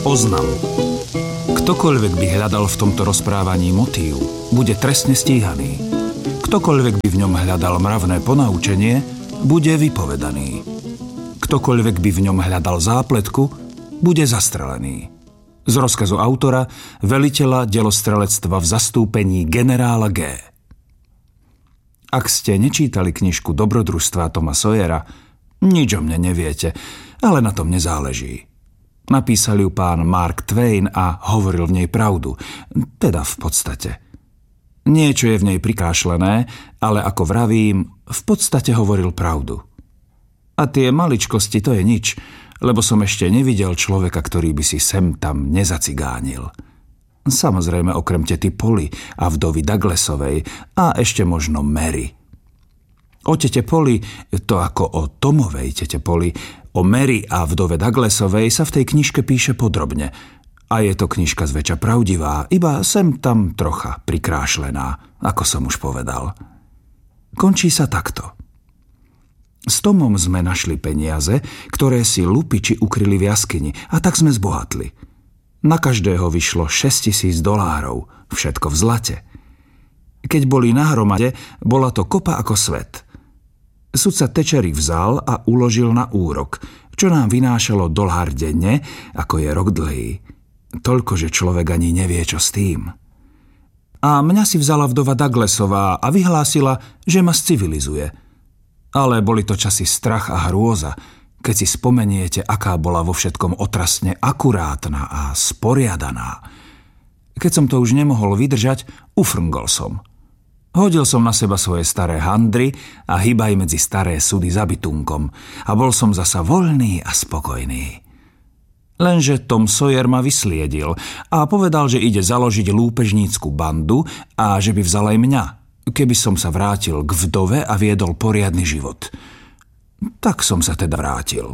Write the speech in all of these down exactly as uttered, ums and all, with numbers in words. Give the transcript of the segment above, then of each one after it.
Oznam. Ktokoľvek by hľadal v tomto rozprávaní motív, bude trestne stíhaný. Ktokoľvek by v ňom hľadal mravné ponaučenie, bude vypovedaný. Ktokoľvek by v ňom hľadal zápletku, bude zastrelený. Z rozkazu autora, veliteľa delostrelectva v zastúpení generála G. Ak ste nečítali knižku Dobrodružstva Toma Sawyera, nič o mne neviete, ale na tom nezáleží. Napísal ju pán Mark Twain a hovoril v nej pravdu, teda v podstate. Niečo je v nej prikášlené, ale ako vravím, v podstate hovoril pravdu. A tie maličkosti to je nič, lebo som ešte nevidel človeka, ktorý by si sem tam nezacigánil. Samozrejme okrem tety Polly a vdovy Douglasovej a ešte možno Mary. O tete Polly, to ako o Tomovej tete Polly, o Mary a vdove Douglasovej sa v tej knižke píše podrobne. A je to knižka zväčša pravdivá, iba sem tam trocha prikrášlená, ako som už povedal. Končí sa takto. S Tomom sme našli peniaze, ktoré si lupiči ukryli v jaskyni, a tak sme zbohatli. Na každého vyšlo šesťtisíc dolárov, všetko v zlate. Keď boli na hromade, bola to kopa ako svet. Sudca Tečery vzal a uložil na úrok, čo nám vynášalo dolár denne, ako je rok dlhý. Toľko, že človek ani nevie, čo s tým. A mňa si vzala vdova Douglasová a vyhlásila, že ma civilizuje. Ale boli to časy strach a hrôza, keď si spomeniete, aká bola vo všetkom otrasne akurátna a sporiadaná. Keď som to už nemohol vydržať, ufrngol som. Hodil som na seba svoje staré handry a hýbaj medzi staré sudy za bytunkom a bol som zasa voľný a spokojný. Lenže Tom Sawyer ma vysliedil a povedal, že ide založiť lúpežnícku bandu a že by vzal aj mňa, keby som sa vrátil k vdove a viedol poriadny život. Tak som sa teda vrátil.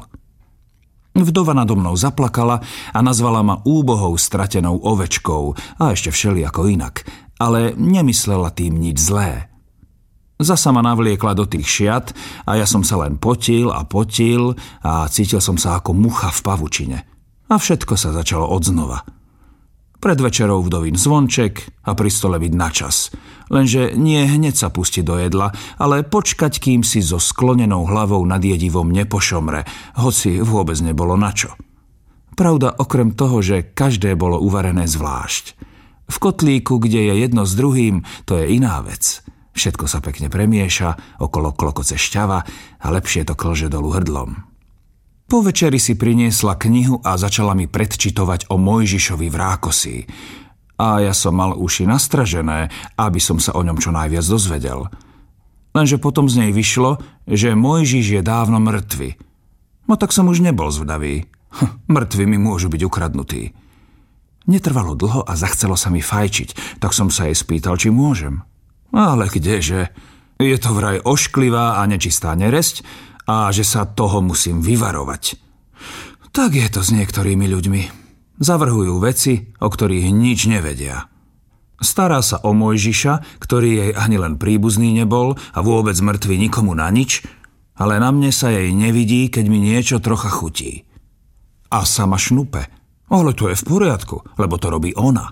Vdova nado mnou zaplakala a nazvala ma úbohou stratenou ovečkou a ešte všelijako inak, ale nemyslela tým nič zlé. Zasa ma navliekla do tých šiat a ja som sa len potil a potil a cítil som sa ako mucha v pavučine. A všetko sa začalo odznova. Pred večerou vdovín zvonček a pri stole byť na čas. Lenže nie hneď sa pustiť do jedla, ale počkať, kým si so sklonenou hlavou nad jedivom nepošomre, hoci vôbec nebolo na čo. Pravda, okrem toho, že každé bolo uvarené zvlášť. V kotlíku, kde je jedno s druhým, to je iná vec. Všetko sa pekne premieša, okolo klokoce šťava a lepšie to klže dolu hrdlom. Po večeri si priniesla knihu a začala mi predčitovať o Mojžišovi v Rákosí. A ja som mal uši nastražené, aby som sa o ňom čo najviac dozvedel. Lenže potom z nej vyšlo, že Mojžiš je dávno mŕtvy. No tak som už nebol zvedavý. Hm, mŕtvi mi môžu byť ukradnutí. Netrvalo dlho a zachcelo sa mi fajčiť, tak som sa jej spýtal, či môžem. Ale kdeže? Je to vraj ošklivá a nečistá neresť a že sa toho musím vyvarovať. Tak je to s niektorými ľuďmi. Zavrhujú veci, o ktorých nič nevedia. Stará sa o Mojžiša, ktorý jej ani len príbuzný nebol a vôbec mŕtvy nikomu na nič, ale na mne sa jej nevidí, keď mi niečo trocha chutí. A sama šnupe. Ale to je v poriadku, lebo to robí ona.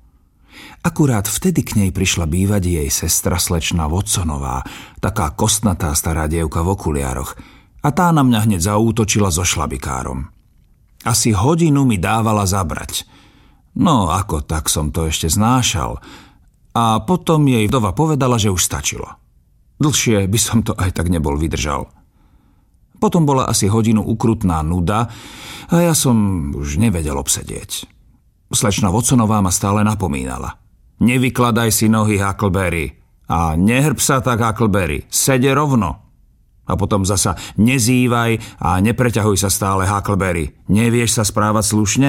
Akurát vtedy k nej prišla bývať jej sestra slečna Watsonová, taká kostnatá stará dievka v okuliároch, a tá na mňa hneď zaútočila so šlabikárom. Asi hodinu mi dávala zabrať. No ako tak som to ešte znášal. A potom jej vdova povedala, že už stačilo. Dlhšie by som to aj tak nebol vydržal. Potom bola asi hodinu ukrutná nuda a ja som už nevedel obsedieť. Slečna Watsonová ma stále napomínala. Nevykladaj si nohy, Huckleberry. A nehrb sa tak, Huckleberry. Sede rovno. A potom zasa nezývaj a nepreťahuj sa stále, Huckleberry. Nevieš sa správať slušne?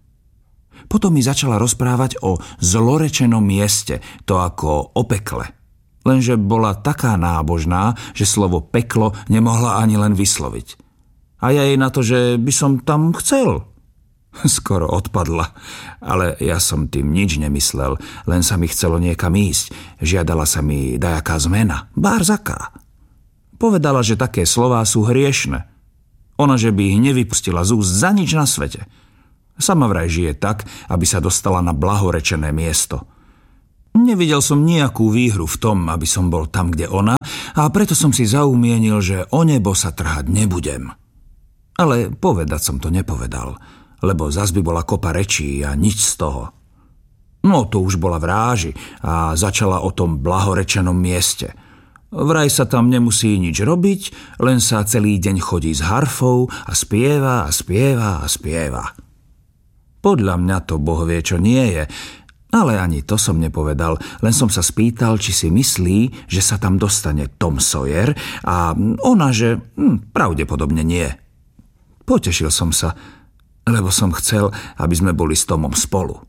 Potom mi začala rozprávať o zlorečenom mieste, to ako o pekle. Lenže bola taká nábožná, že slovo peklo nemohla ani len vysloviť. A ja jej na to, že by som tam chcel. Skoro odpadla, ale ja som tým nič nemyslel, len sa mi chcelo niekam ísť. Žiadala sa mi dajaká zmena, bárzaká. Povedala, že také slová sú hriešne. Ona, že by ich nevypustila z úst za nič na svete. Sama vraj žije tak, aby sa dostala na blahorečené miesto. Nevidel som nejakú výhru v tom, aby som bol tam, kde ona, a preto som si zaumienil, že o nebo sa trhať nebudem. Ale povedať som to nepovedal, lebo zas by bola kopa rečí a nič z toho. No to už bola v ráži a začala o tom blahorečenom mieste. Vraj sa tam nemusí nič robiť, len sa celý deň chodí s harfou a spieva a spieva a spieva. Podľa mňa to Boh vie, čo nie je, ale ani to som nepovedal, len som sa spýtal, či si myslí, že sa tam dostane Tom Sawyer, a ona, že hm, pravdepodobne nie. Potešil som sa, lebo som chcel, aby sme boli s Tomom spolu.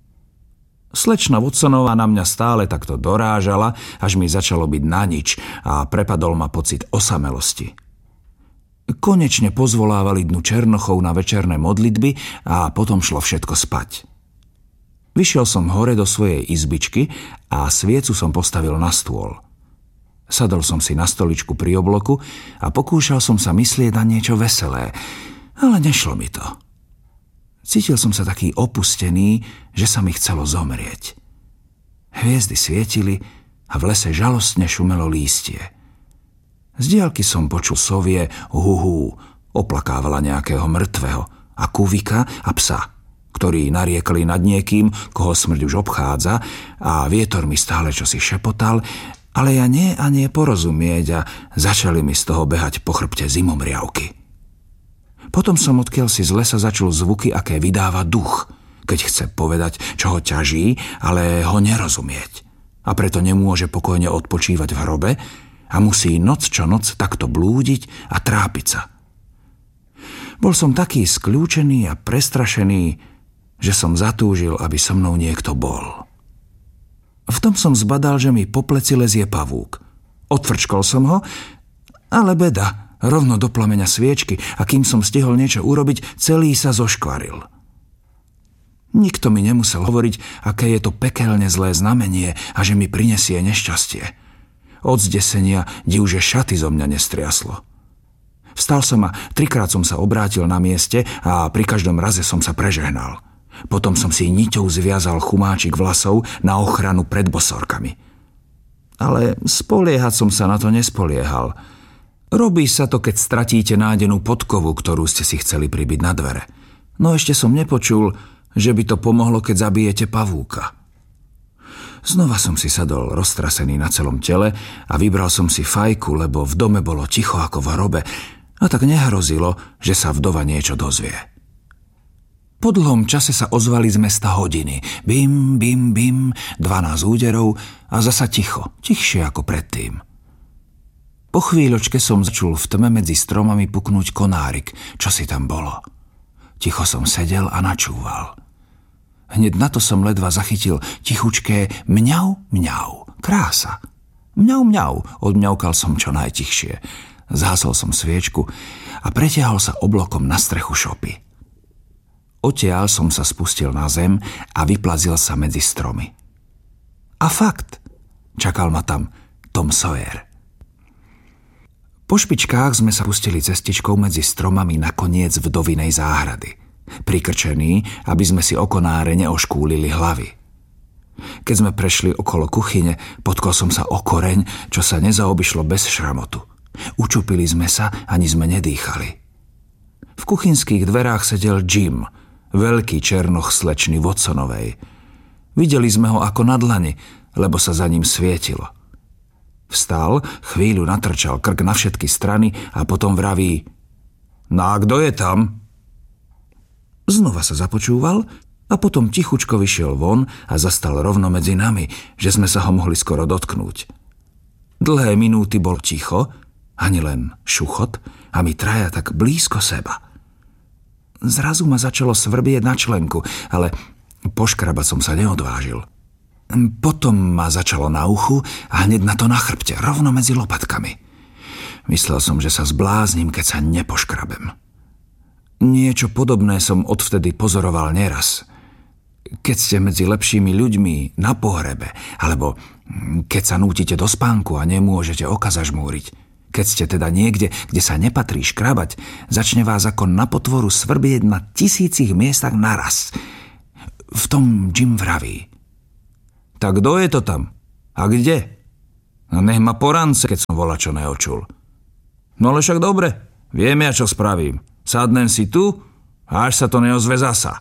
Slečna Watsonová na mňa stále takto dorážala, až mi začalo byť na nič a prepadol ma pocit osamelosti. Konečne pozvolávali dnu Černochov na večerné modlitby a potom šlo všetko spať. Vyšiel som hore do svojej izbičky a sviecu som postavil na stôl. Sadol som si na stoličku pri obloku a pokúšal som sa myslieť na niečo veselé, ale nešlo mi to. Cítil som sa taký opustený, že sa mi chcelo zomrieť. Hviezdy svietili a v lese žalostne šumelo lístie. Z diaľky som počul sovie huhú, oplakávala nejakého mŕtvého, a kuvika a psa, ktorí nariekli nad niekým, koho smrť už obchádza, a vietor mi stále čosi šepotal, ale ja nie a nie porozumieť a začali mi z toho behať po chrbte zimomriavky. Potom som odkiaľ si z lesa začul zvuky, aké vydáva duch, keď chce povedať, čo ho ťaží, ale ho nerozumieť. A preto nemôže pokojne odpočívať v hrobe a musí noc čo noc takto blúdiť a trápiť sa. Bol som taký skľúčený a prestrašený, že som zatúžil, aby so mnou niekto bol. V tom som zbadal, že mi po pleci lezie pavúk. Odfrčkol som ho, ale beda, rovno do plameňa sviečky, a kým som stihol niečo urobiť, celý sa zoškvaril. Nikto mi nemusel hovoriť, aké je to pekelne zlé znamenie a že mi prinesie nešťastie. Od zdesenia div, že šaty zo mňa nestriaslo. Vstal som a trikrát som sa obrátil na mieste a pri každom raze som sa prežehnal. Potom som si niťou zviazal chumáčik vlasov na ochranu pred bosorkami. Ale spoliehať som sa na to nespoliehal. Robí sa to, keď stratíte nádenú podkovu, ktorú ste si chceli pribiť na dvere. No ešte som nepočul, že by to pomohlo, keď zabijete pavúka. Znova som si sadol roztrasený na celom tele a vybral som si fajku, lebo v dome bolo ticho ako v hrobe, a tak nehrozilo, že sa vdova niečo dozvie. Po dlhom čase sa ozvali z mesta hodiny. Bim, bim, bim, dvanásť úderov a zasa ticho, tichšie ako predtým. Po chvíľočke som začul v tme medzi stromami puknúť konárik, čo si tam bolo. Ticho som sedel a načúval. Hneď na to som ledva zachytil tichučké mňau, mňau, krása. Mňau, mňau, odmňaukal som čo najtichšie. Zhasol som sviečku a pretiahol sa oblokom na strechu šopy. Odtiaľ som sa spustil na zem a vyplazil sa medzi stromy. A fakt, čakal ma tam Tom Sawyer. Po špičkách sme sa pustili cestičkou medzi stromami na koniec vdovinej záhrady, prikrčení, aby sme si o konáre neoškúlili hlavy. Keď sme prešli okolo kuchyne, potkol som sa o koreň, čo sa nezaobišlo bez šramotu. Učupili sme sa, ani sme nedýchali. V kuchynských dverách sedel Jim, veľký černoch slečny Watsonovej. Videli sme ho ako na dlani, lebo sa za ním svietilo. Vstal, chvíľu natrčal krk na všetky strany a potom vraví: No a kto je tam? Znova sa započúval a potom tichučko vyšiel von a zastal rovno medzi nami, že sme sa ho mohli skoro dotknúť. Dlhé minúty bol ticho, ani len šuchot, a my traja tak blízko seba. Zrazu ma začalo svrbieť na členku, ale poškrabať som sa neodvážil. Potom ma začalo na uchu a hneď na to na chrbte, rovno medzi lopatkami. Myslel som, že sa zbláznim, keď sa nepoškrabem. Niečo podobné som odvtedy pozoroval neraz. Keď ste medzi lepšími ľuďmi na pohrebe, alebo keď sa nútite do spánku a nemôžete oka zažmúriť, Keď ste teda niekde, kde sa nepatrí škrabať, začne vás ako na potvoru svrbieť na tisícich miestach naraz. V tom Jim vraví. Tak kto je to tam? A kde? No nech ma porance, keď som volačo neočul. No ale však dobre, viem ja, čo spravím. Sadnem si tu a až sa to neozve zasa.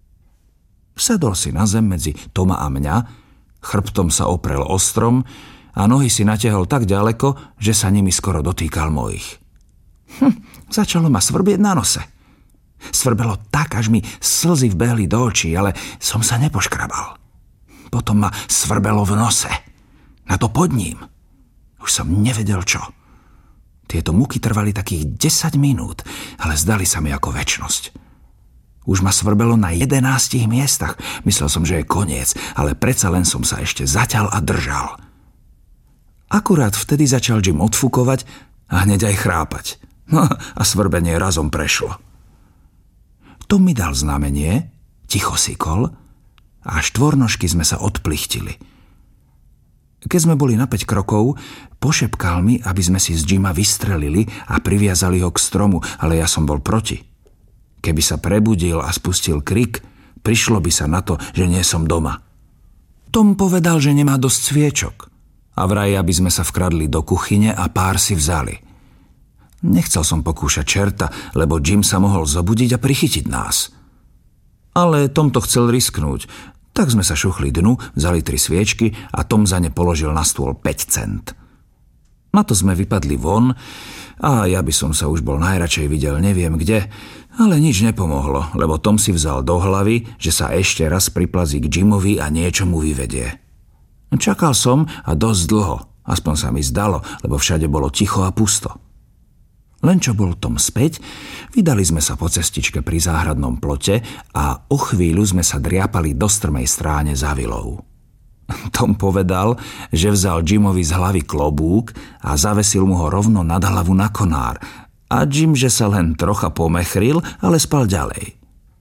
Sadol si na zem medzi Toma a mňa, chrbtom sa oprel o strom a nohy si natiahol tak ďaleko, že sa nimi skoro dotýkal mojich. Hm, začalo ma svrbieť na nose. Svrbelo tak, až mi slzy vbehli do očí, ale som sa nepoškrabal. Potom ma svrbelo v nose. Na to pod ním. Už som nevedel čo. Tieto muky trvali takých desať minút, ale zdali sa mi ako večnosť. Už ma svrbelo na jedenástich miestach. Myslel som, že je koniec, ale predsa len som sa ešte zaťal a držal. Akurát vtedy začal Jim odfukovať a hneď aj chrápať. No a svrbenie razom prešlo. Tom mi dal znamenie, ticho sykol a štvornožky sme sa odplichtili. Keď sme boli na päť krokov, pošepkal mi, aby sme si z Jima vystrelili a priviazali ho k stromu, ale ja som bol proti. Keby sa prebudil a spustil krik, prišlo by sa na to, že nie som doma. Tom povedal, že nemá dosť sviečok a vraj, aby sme sa vkradli do kuchyne a pár si vzali. Nechcel som pokúšať čerta, lebo Jim sa mohol zobudiť a prichytiť nás. Ale Tom to chcel risknúť, tak sme sa šuchli dnu, vzali tri sviečky a Tom za ne položil na stôl päť cent. Na to sme vypadli von a ja by som sa už bol najradšej videl neviem kde, ale nič nepomohlo, lebo Tom si vzal do hlavy, že sa ešte raz priplazí k Jimovi a niečo mu vyvedie. Čakal som a dosť dlho, aspoň sa mi zdalo, lebo všade bolo ticho a pusto. Len čo bol Tom späť, vydali sme sa po cestičke pri záhradnom plote a o chvíľu sme sa driapali do strmej stráne za vilou. Tom povedal, že vzal Jimovi z hlavy klobúk a zavesil mu ho rovno nad hlavu na konár a Jim, že sa len trocha pomechril, ale spal ďalej.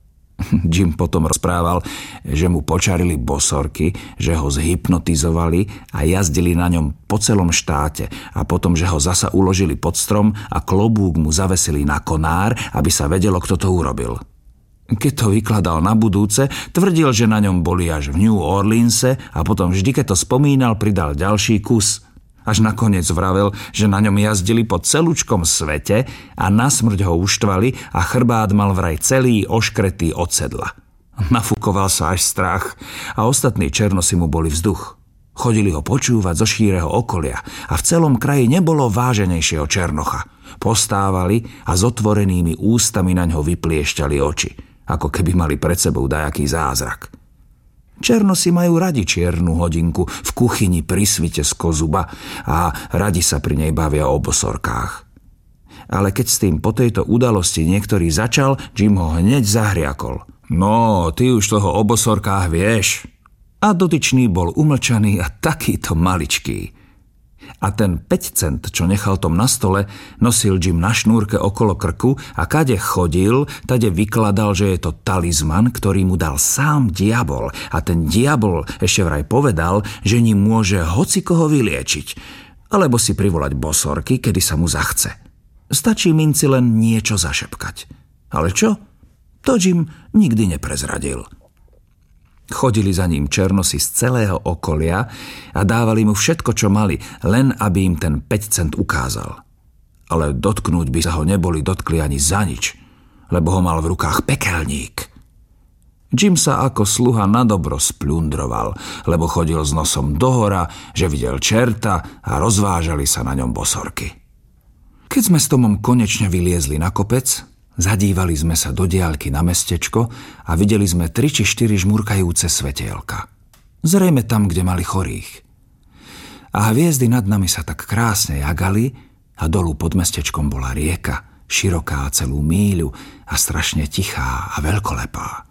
Jim potom rozprával, že mu počarili bosorky, že ho zhypnotizovali a jazdili na ňom po celom štáte a potom, že ho zasa uložili pod strom a klobúk mu zavesili na konár, aby sa vedelo, kto to urobil. Keď to vykladal na budúce, tvrdil, že na ňom boli až v New Orleanse a potom vždy, keď to spomínal, pridal ďalší kus. Až nakoniec vravel, že na ňom jazdili po celúčkom svete a nasmrť ho uštvali a chrbát mal vraj celý oškretý od sedla. Nafúkoval sa až strach a ostatní černosi mu boli vzduch. Chodili ho počúvať zo šíreho okolia a v celom kraji nebolo váženejšieho černocha. Postávali a s otvorenými ústami na ňo vypliešťali oči, ako keby mali pred sebou dajaký zázrak. Černosi majú radi čiernu hodinku v kuchyni pri svite z kozuba a radi sa pri nej bavia o bosorkách. Ale keď s tým po tejto udalosti niektorý začal, Jim ho hneď zahriakol. No, ty už toho o bosorkách vieš. A dotyčný bol umlčaný a takýto maličký. A ten päť cent, čo nechal Tom na stole, nosil Jim na šnúrke okolo krku a kade chodil, tade vykladal, že je to talizman, ktorý mu dal sám diabol. A ten diabol ešte vraj povedal, že ním môže hocikoho vyliečiť, alebo si privolať bosorky, kedy sa mu zachce. Stačí minci len niečo zašepkať. Ale čo? To Jim nikdy neprezradil. Chodili za ním černosi z celého okolia a dávali mu všetko, čo mali, len aby im ten päť cent ukázal. Ale dotknúť by sa ho neboli dotkli ani za nič, lebo ho mal v rukách pekelník. Jim sa ako sluha na dobro spľundroval, lebo chodil s nosom dohora, že videl čerta a rozvážali sa na ňom bosorky. Keď sme s Tomom konečne vyliezli na kopec, zadívali sme sa do diaľky na mestečko a videli sme tri či štyri žmurkajúce svetielka. Zrejme tam, kde mali chorých. A hviezdy nad nami sa tak krásne jagali a dolu pod mestečkom bola rieka, široká celú míľu a strašne tichá a veľkolepá.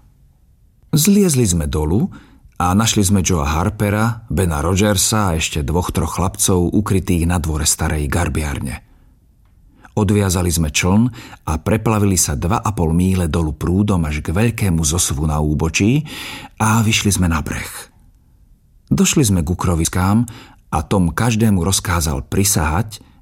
Zliezli sme dolu a našli sme Joea Harpera, Bena Rogersa a ešte dvoch, troch chlapcov ukrytých na dvore starej garbiarne. Odviazali sme čln a preplavili sa dva a pol míle dolu prúdom až k veľkému zosuvu na úbočí a vyšli sme na breh. Došli sme k ukroviskám a Tom každému rozkázal prisahať,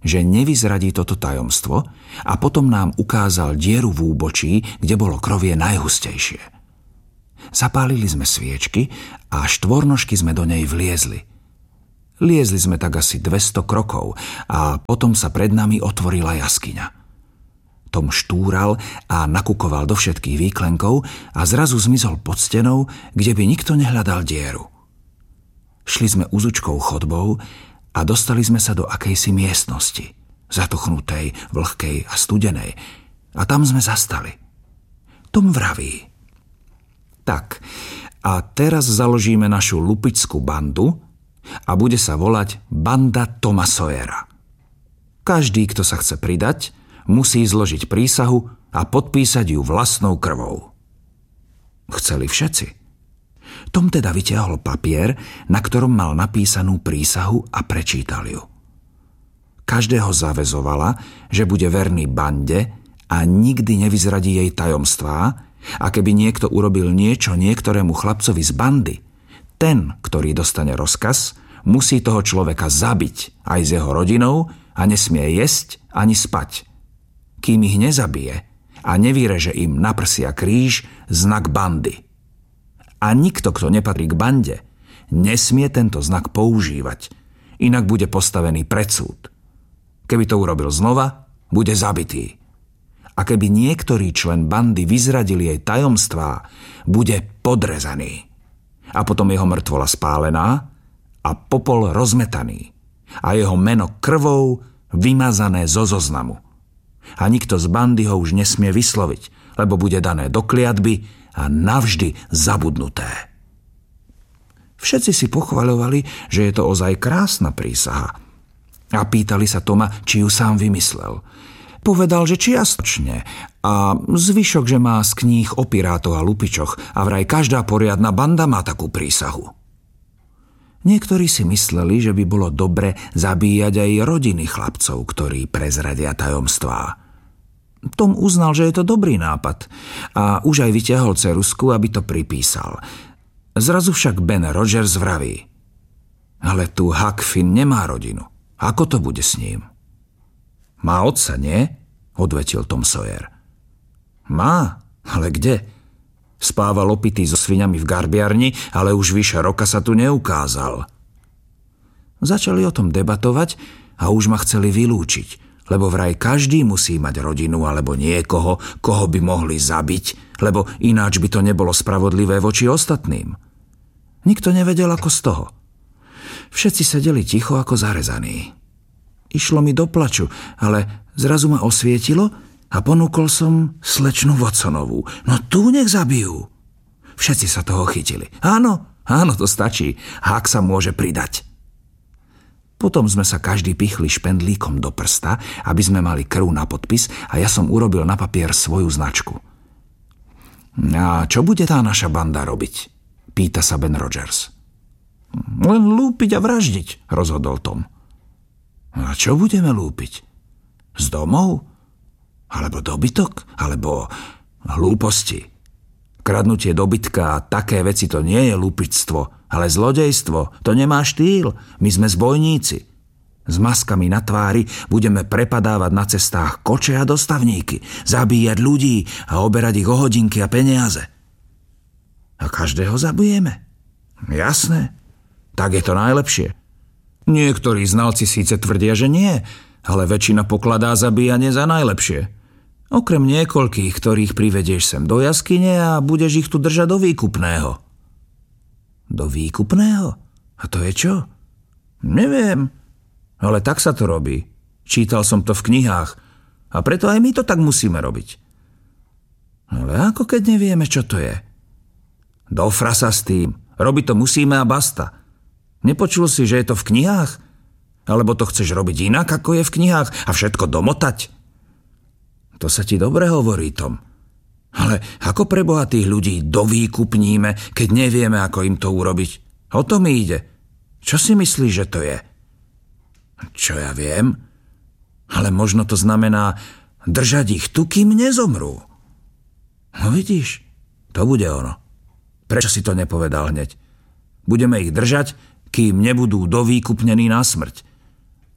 že nevyzradí toto tajomstvo a potom nám ukázal dieru v úbočí, kde bolo krovie najhustejšie. Zapálili sme sviečky a štvornožky sme do nej vliezli. Liezli sme tak asi dvesto krokov a potom sa pred nami otvorila jaskyňa. Tom štúral a nakukoval do všetkých výklenkov a zrazu zmizol pod stenou, kde by nikto nehľadal dieru. Šli sme uzučkou chodbou a dostali sme sa do akejsi miestnosti, zatuchnutej, vlhkej a studenej. A tam sme zastali. Tom vraví: tak, a teraz založíme našu lupičskú bandu a bude sa volať Banda Toma Sawyera. Každý, kto sa chce pridať, musí zložiť prísahu a podpísať ju vlastnou krvou. Chceli všetci. Tom teda vytiahol papier, na ktorom mal napísanú prísahu a prečítal ju. Každého zaväzovala, že bude verný bande a nikdy nevyzradí jej tajomstvá, a keby niekto urobil niečo niektorému chlapcovi z bandy, ten, ktorý dostane rozkaz, musí toho človeka zabiť aj s jeho rodinou a nesmie jesť ani spať. Kým ich nezabije a nevyreže im na prsia kríž, znak bandy. A nikto, kto nepatrí k bande, nesmie tento znak používať, inak bude postavený pred súd. Keby to urobil znova, bude zabitý. A keby niektorý člen bandy vyzradil jej tajomstvá, bude podrezaný. A potom jeho mŕtvola spálená a popol rozmetaný. A jeho meno krvou vymazané zo zoznamu. A nikto z bandy ho už nesmie vysloviť, lebo bude dané do kliatby a navždy zabudnuté. Všetci si pochvaľovali, že je to ozaj krásna prísaha. A pýtali sa Toma, či ju sám vymyslel. Povedal, že čiastočne a zvyšok, že má z kníh o pirátoch a lupičoch a vraj každá poriadna banda má takú prísahu. Niektorí si mysleli, že by bolo dobre zabíjať aj rodiny chlapcov, ktorí prezradia tajomstvá. Tom uznal, že je to dobrý nápad a už aj vytiahol ceruzku, aby to pripísal. Zrazu však Ben Rogers vraví: ale tu Huck Finn nemá rodinu. Ako to bude s ním? Má otca, nie? Odvetil Tom Sawyer. Má, ale kde? Spával opitý so sviňami v garbiarni, ale už vyše roka sa tu neukázal. Začali o tom debatovať a už ma chceli vylúčiť, lebo vraj každý musí mať rodinu alebo niekoho, koho by mohli zabiť, lebo ináč by to nebolo spravodlivé voči ostatným. Nikto nevedel ako z toho. Všetci sedeli ticho ako zarezaní. Išlo mi do plaču, ale zrazu ma osvietilo a ponúkol som slečnu Watsonovú. No tu nech zabijú. Všetci sa toho chytili. Áno, áno, to stačí. Huck sa môže pridať. Potom sme sa každý pichli špendlíkom do prsta, aby sme mali krv na podpis a ja som urobil na papier svoju značku. A čo bude tá naša banda robiť? Pýta sa Ben Rogers. Len lúpiť a vraždiť, rozhodol Tom. A čo budeme lúpiť? Z domov? Alebo dobytok? Alebo hlúposti? Kradnutie dobytka a také veci to nie je lúpičstvo, ale zlodejstvo. To nemá štýl. My sme zbojníci. S maskami na tvári budeme prepadávať na cestách koče a dostavníky, zabíjať ľudí a oberať ich o hodinky a peniaze. A každého zabijeme? Jasné. Tak je to najlepšie. Niektorí znalci síce tvrdia, že nie, ale väčšina pokladá zabíjanie za najlepšie. Okrem niekoľkých, ktorých privedieš sem do jaskyne a budeš ich tu držať do výkupného. Do výkupného? A to je čo? Neviem, ale tak sa to robí. Čítal som to v knihách a preto aj my to tak musíme robiť. Ale ako keď nevieme, čo to je? Do frasa s tým. Robiť to musíme a basta. Nepočul si, že je to v knihách? Alebo to chceš robiť inak, ako je v knihách a všetko domotať? To sa ti dobre hovorí, Tom. Ale ako pre bohatých ľudí dovýkupníme, keď nevieme, ako im to urobiť? O to mi ide. Čo si myslíš, že to je? Čo ja viem? Ale možno to znamená držať ich tu, kým nezomrú. No vidíš, to bude ono. Prečo si to nepovedal hneď? Budeme ich držať, kým nebudú dovýkupnení na smrť.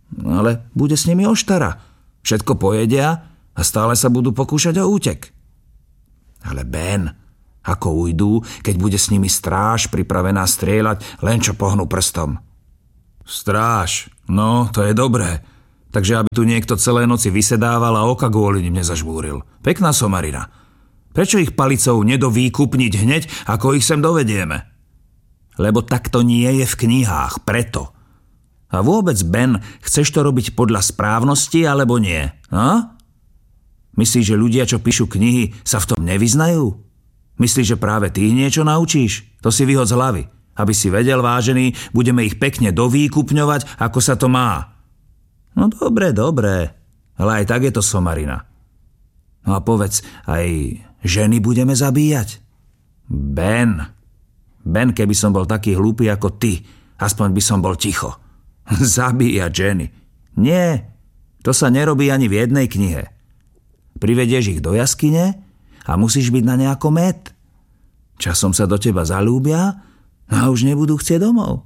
Ale bude s nimi oštara. Všetko pojedia a stále sa budú pokúšať o útek. Ale Ben, ako ujdú, keď bude s nimi stráž pripravená strieľať, len čo pohnú prstom? Stráž, no, to je dobré. Takže aby tu niekto celé noci vysedával a oka kvôli nim nezažmúril. Pekná somarina. Prečo ich palicou nedovýkupniť hneď, ako ich sem dovedieme? Lebo tak to nie je v knihách, preto. A vôbec, Ben, chceš to robiť podľa správnosti, alebo nie? A? Myslíš, že ľudia, čo píšu knihy, sa v tom nevyznajú? Myslíš, že práve ty ich niečo naučíš? To si vyhod z hlavy. Aby si vedel, vážený, budeme ich pekne dovýkupňovať, ako sa to má. No dobre, dobre. Ale aj tak je to somarina. No a povedz, aj ženy budeme zabíjať? Ben, Ben, keby som bol taký hlúpy ako ty, aspoň by som bol ticho. Zabíjať ženy. Nie, to sa nerobí ani v jednej knihe. Privedieš ich do jaskyne a musíš byť na nejakom med. Časom sa do teba zalúbia a už nebudú chcieť domov.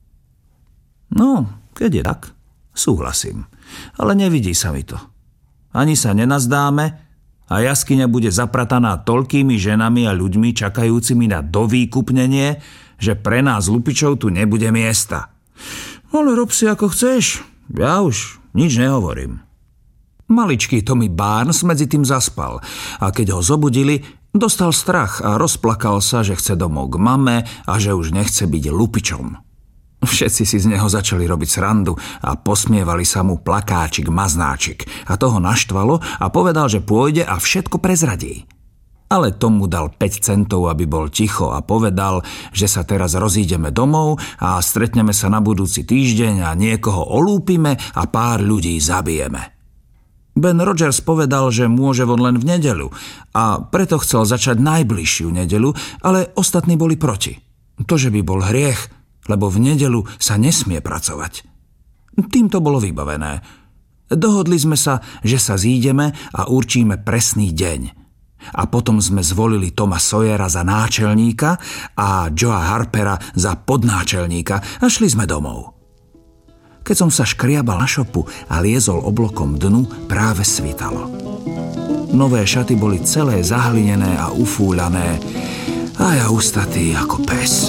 No, keď je tak, súhlasím. Ale nevidí sa mi to. Ani sa nenazdáme a jaskyňa bude zaprataná toľkými ženami a ľuďmi čakajúcimi na dovýkupnenie, že pre nás lupičov tu nebude miesta. Ale rob si ako chceš. Ja už nič nehovorím. Maličký Tommy Barnes medzi tým zaspal a keď ho zobudili, dostal strach a rozplakal sa, že chce domov k mame a že už nechce byť lupičom. Všetci si z neho začali robiť srandu a posmievali sa mu plakáčik, maznáčik a toho naštvalo a povedal, že pôjde a všetko prezradí. Ale Tom mu dal päť centov, aby bol ticho a povedal, že sa teraz rozídeme domov a stretneme sa na budúci týždeň a niekoho olúpime a pár ľudí zabijeme. Ben Rogers povedal, že môže von len v nedeľu a preto chcel začať najbližšiu nedeľu, ale ostatní boli proti. To, že by bol hriech, lebo v nedeľu sa nesmie pracovať. Tým to bolo vybavené. Dohodli sme sa, že sa zídeme a určíme presný deň. A potom sme zvolili Toma Sawyera za náčelníka a Joea Harpera za podnáčelníka a šli sme domov. Keď som sa škriabal na šopu a liezol oblokom dnu, práve svitalo. Nové šaty boli celé zahlinené a ufúľané a ja ustatý ako pes.